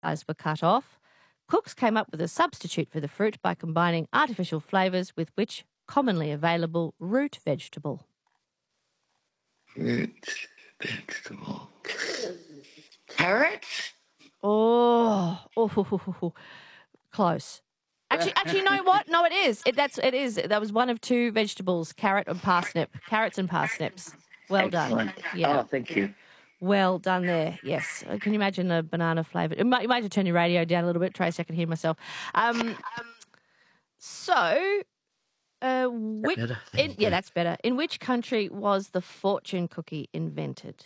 eyes were cut off. Cooks came up with a substitute for the fruit by combining artificial flavours with which commonly available root vegetable? Root vegetable. Carrots? Oh, close. Actually, you know what? No, it is. It is. That was one of two vegetables: carrot and parsnip. Carrots and parsnips. Well Excellent. done. Yeah. Oh, thank you. Well done there. Yes. Can you imagine a banana flavoured? You might have to turn your radio down a little bit, Tracy. I can hear myself. Better? That's better. In which country was the fortune cookie invented?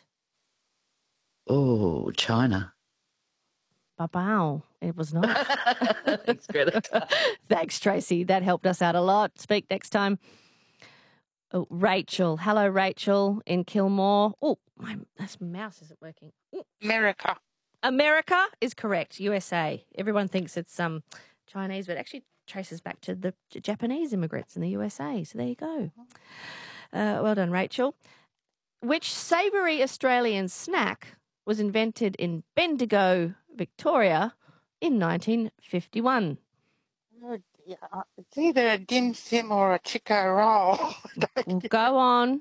Oh, China. Ba-bow. It was not. Thanks, Greta. Thanks, Tracy. That helped us out a lot. Speak next time. Oh, Rachel. Hello, Rachel in Kilmore. Oh, my mouse isn't working. Ooh. America. America is correct. USA. Everyone thinks it's Chinese, but actually traces back to the Japanese immigrants in the USA. So there you go. Well done, Rachel. Which savoury Australian snack was invented in Bendigo, Victoria in 1951? Oh, yeah. It's either a dim sim or a chico roll. Go on.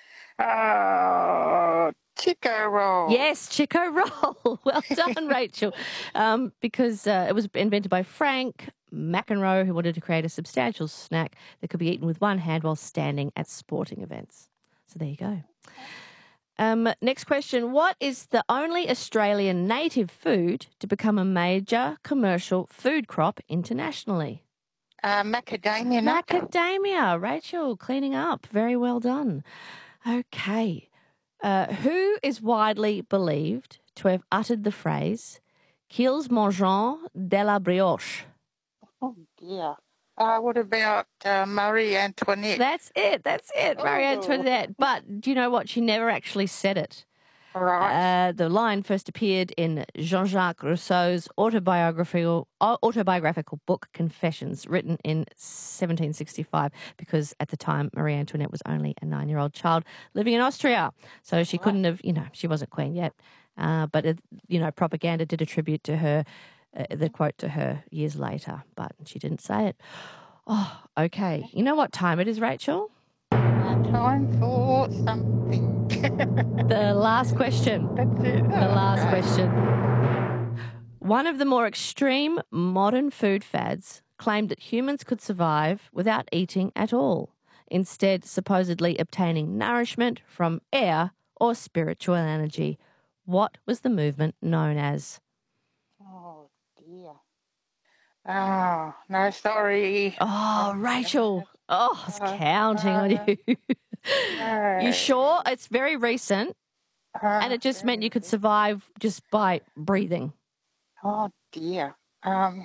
Chico roll. Yes, Chico roll. Well done, Rachel. Because it was invented by Frank McEnroe, who wanted to create a substantial snack that could be eaten with one hand while standing at sporting events. So there you go. Next question. What is the only Australian native food to become a major commercial food crop internationally? Macadamia nut. Macadamia. Rachel, cleaning up. Very well done. Okay. Who is widely believed to have uttered the phrase, qu'ils mangent de la brioche? Oh, dear. What about Marie Antoinette? That's it. Marie Antoinette. But do you know what? She never actually said it. Right. The line first appeared in Jean-Jacques Rousseau's autobiographical book Confessions, written in 1765, because at the time Marie Antoinette was only a 9-year-old child living in Austria. So she couldn't have, she wasn't queen yet. But propaganda did attribute to her the quote to her years later, but she didn't say it. Oh, okay. You know what time it is, Rachel? Time for something. The last question. That's it. The last question. One of the more extreme modern food fads claimed that humans could survive without eating at all, instead supposedly obtaining nourishment from air or spiritual energy. What was the movement known as? Oh, dear. Oh, no, sorry. Oh, Rachel. Oh, it's counting on you. You sure? It's very recent, and it just meant you could survive just by breathing. Oh, dear. Oh,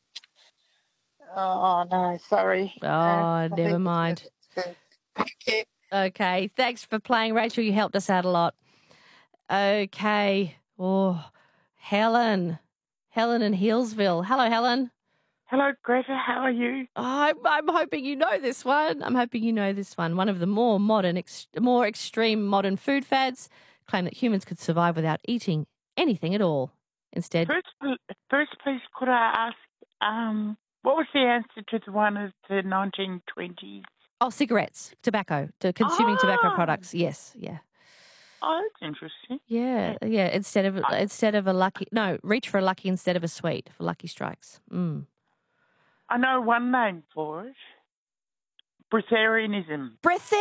no, sorry. Oh, never mind. Thank you. Okay, thanks for playing, Rachel. You helped us out a lot. Okay. Oh, Helen. Helen in Healesville. Hello, Helen. Hello, Greta. How are you? I'm hoping you know this one. One of the more extreme modern food fads claim that humans could survive without eating anything at all. Instead, First, please, could I ask, what was the answer to the one of the 1920s? Oh, cigarettes, tobacco, consuming tobacco products. Yes, yeah. Oh, that's interesting. Yeah. Instead of a lucky, reach for a lucky instead of a sweet for Lucky Strikes. I know one name for it. Breatharianism.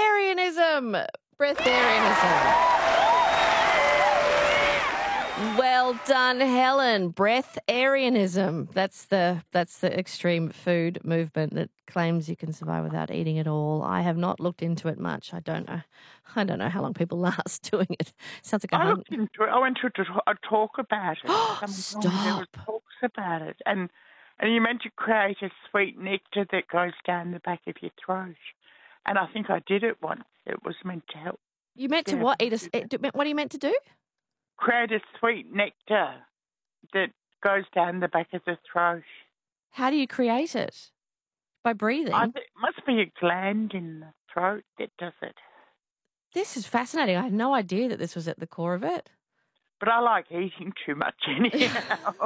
Well done, Helen. Breatharianism. That's the extreme food movement that claims you can survive without eating at all. I have not looked into it much. I don't know how long people last doing it. Sounds like I looked into it. I went to a talk about it. Stop. There were talks about it, and you're meant to create a sweet nectar that goes down the back of your throat. And I think I did it once. It was meant to help. You meant to what? What are you meant to do? Create a sweet nectar that goes down the back of the throat. How do you create it? By breathing? It must be a gland in the throat that does it. This is fascinating. I had no idea that this was at the core of it. But I like eating too much anyhow.